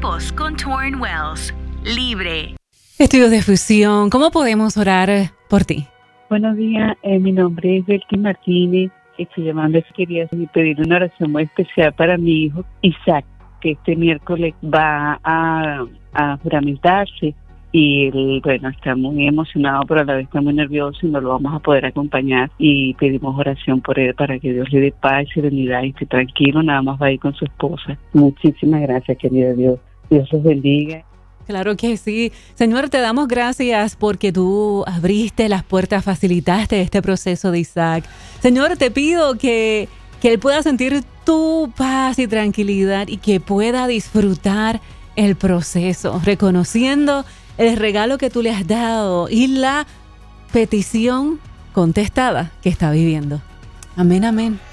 tiempos con Torrin Wells. Libre. Estudios de fusión, ¿cómo podemos orar por ti? Buenos días, mi nombre es Belkin Martínez. Estoy llamando, quería pedir una oración muy especial para mi hijo Isaac, que este miércoles va a juramentarse. Y él, bueno, está muy emocionado, pero a la vez está muy nervioso y no lo vamos a poder acompañar. Y pedimos oración por él para que Dios le dé paz y serenidad y esté tranquilo, nada más va a ir con su esposa. Muchísimas gracias, querido Dios. Dios los bendiga. Claro que sí. Señor, te damos gracias porque tú abriste las puertas, facilitaste este proceso de Isaac. Señor, te pido que él pueda sentir tu paz y tranquilidad y que pueda disfrutar el proceso, reconociendo el regalo que tú le has dado y la petición contestada que está viviendo. Amén, amén.